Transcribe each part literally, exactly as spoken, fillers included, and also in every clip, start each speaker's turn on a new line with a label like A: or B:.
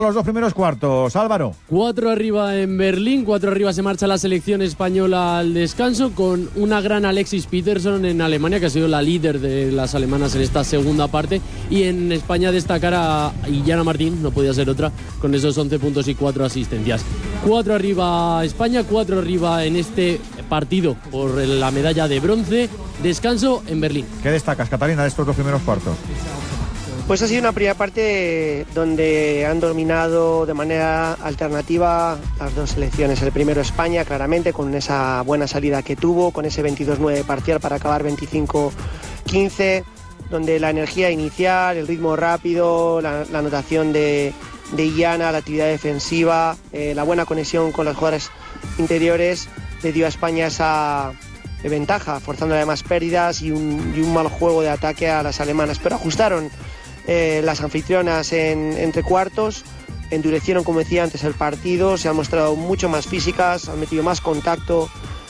A: Los dos primeros cuartos, Álvaro.
B: Cuatro arriba en Berlín, cuatro arriba se marcha la selección española al descanso con una gran Alexis Peterson en Alemania, que ha sido la líder de las alemanas en esta segunda parte, y en España destacar a Illana Martín, no podía ser otra, con esos once puntos y cuatro asistencias. Cuatro arriba España, cuatro arriba en este partido por la medalla de bronce, descanso en Berlín.
A: ¿Qué destacas, Catalina, de estos dos primeros cuartos?
C: Pues ha sido una primera parte donde han dominado de manera alternativa las dos selecciones. El primero España, claramente, con esa buena salida que tuvo, con ese veintidós nueve parcial para acabar veinticinco quince, donde la energía inicial, el ritmo rápido, la, la anotación de, de Illana, la actividad defensiva, eh, la buena conexión con los jugadores interiores, le dio a España esa ventaja, forzando además pérdidas y un, y un mal juego de ataque a las alemanas. Pero ajustaron Eh, las anfitrionas en, entre cuartos, endurecieron, como decía antes, el partido, se han mostrado mucho más físicas, han metido más contacto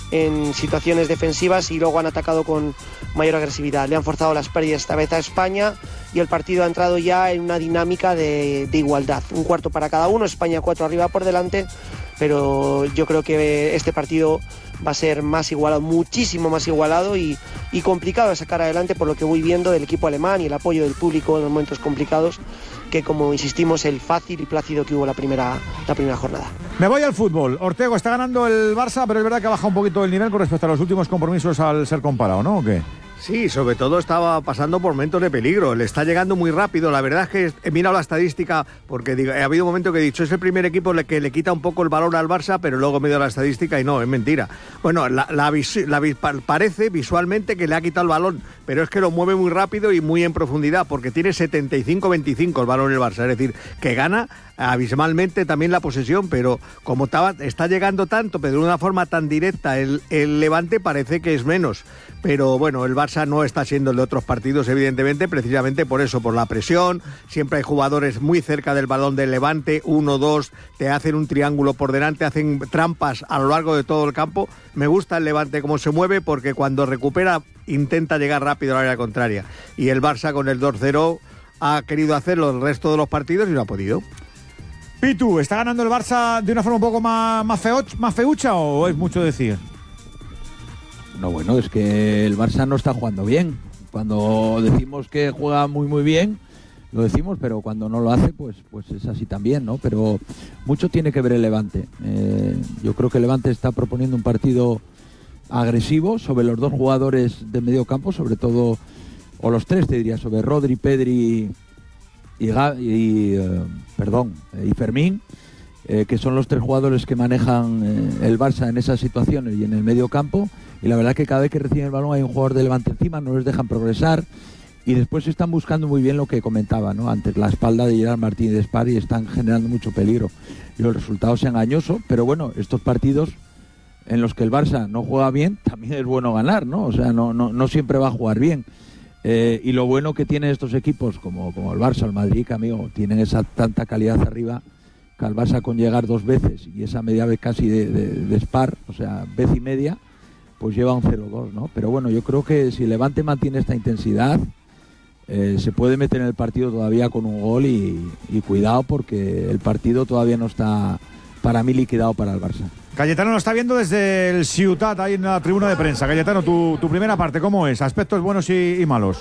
C: en situaciones defensivas y luego han atacado con mayor agresividad. Le han forzado las pérdidas esta vez a España y el partido ha entrado ya en una dinámica de, de igualdad. Un cuarto para cada uno, España cuatro arriba por delante, pero yo creo que este partido va a ser más igualado, muchísimo más igualado y, y complicado de sacar adelante, por lo que voy viendo del equipo alemán y el apoyo del público en los momentos complicados, que, como insistimos, el fácil y plácido que hubo la primera, la primera jornada.
A: Me voy al fútbol. Ortego, está ganando el Barça, pero es verdad que ha bajado un poquito el nivel con respecto a los últimos compromisos al ser comparado, ¿no? ¿O qué?
D: Sí, sobre todo estaba pasando por momentos de peligro, le está llegando muy rápido. La verdad es que he mirado la estadística, porque digo, ha habido un momento que he dicho, es el primer equipo que le quita un poco el balón al Barça, pero luego me he ido a la estadística y no, es mentira. Bueno, la, la, la, parece visualmente que le ha quitado el balón, pero es que lo mueve muy rápido y muy en profundidad, porque tiene setenta y cinco veinticinco el balón el Barça, es decir, que gana abismalmente también la posesión, pero como estaba, está llegando tanto, pero de una forma tan directa el, el Levante, parece que es menos. Pero bueno, el Barça no está siendo el de otros partidos, evidentemente, precisamente por eso, por la presión. Siempre hay jugadores muy cerca del balón del Levante, uno, dos, te hacen un triángulo por delante, hacen trampas a lo largo de todo el campo. Me gusta el Levante cómo se mueve, porque cuando recupera intenta llegar rápido al área contraria. Y el Barça con el dos cero ha querido hacerlo el resto de los partidos y no ha podido.
A: Pitu, ¿está ganando el Barça de una forma un poco más, más, feuch, más feucha o es mucho decir?
E: No, bueno, es que el Barça no está jugando bien. Cuando decimos que juega muy muy bien, lo decimos, pero cuando no lo hace, pues, pues es así también, ¿no? Pero mucho tiene que ver el Levante. Eh, yo creo que el Levante está proponiendo un partido agresivo sobre los dos jugadores de medio campo, sobre todo, o los tres te diría, sobre Rodri, Pedri y, y eh, perdón, y Fermín, eh, que son los tres jugadores que manejan eh, el Barça en esas situaciones y en el medio campo. Y la verdad que cada vez que reciben el balón hay un jugador de Levante encima, no les dejan progresar y después están buscando muy bien lo que comentaba, ¿no? Ante la espalda de Gerard Martín y de Spar, y están generando mucho peligro. Y los resultados sean engañosos, pero bueno, estos partidos en los que el Barça no juega bien, también es bueno ganar, ¿no? O sea, no, no, no siempre va a jugar bien. Eh, y lo bueno que tienen estos equipos como, como el Barça, el Madrid, que, amigo, tienen esa tanta calidad arriba, que al Barça con llegar dos veces y esa media vez casi de, de, de Spar, o sea, vez y media, pues lleva un cero dos, ¿no? Pero bueno, yo creo que si Levante mantiene esta intensidad, eh, se puede meter en el partido todavía con un gol y, y cuidado, porque el partido todavía no está, para mí, liquidado para el Barça.
A: Cayetano lo está viendo desde el Ciutat, ahí en la tribuna de prensa. Cayetano, tu, tu primera parte, ¿cómo es? Aspectos buenos y, y malos.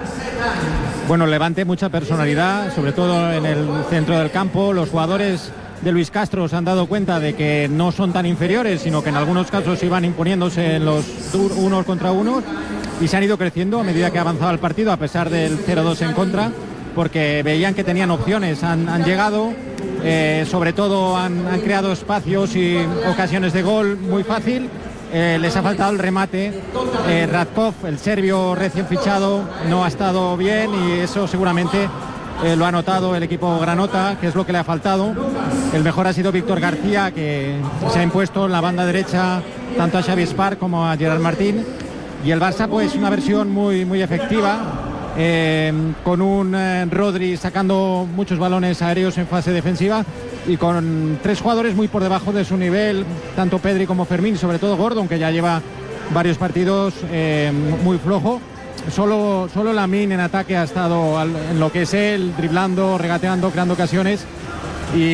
F: Bueno, Levante, mucha personalidad, sobre todo en el centro del campo. Los jugadores de Luis Castro se han dado cuenta de que no son tan inferiores, sino que en algunos casos iban imponiéndose en los unos contra unos, y se han ido creciendo a medida que avanzaba el partido, a pesar del cero dos en contra, porque veían que tenían opciones, han, han llegado, eh, sobre todo han, han creado espacios y ocasiones de gol muy fácil. Eh, les ha faltado el remate. eh, Radkov, el serbio recién fichado, no ha estado bien, y eso seguramente Eh, lo ha notado el equipo granota, que es lo que le ha faltado. El mejor ha sido Víctor García, que se ha impuesto en la banda derecha tanto a Xavi Spar como a Gerard Martín. Y el Barça, pues una versión muy, muy efectiva, eh, con un eh, Rodri sacando muchos balones aéreos en fase defensiva, y con tres jugadores muy por debajo de su nivel, tanto Pedri como Fermín, sobre todo Gordon, que ya lleva varios partidos eh, muy flojo. Solo, solo Lamine en ataque ha estado al, en lo que es él, driblando, regateando, creando ocasiones,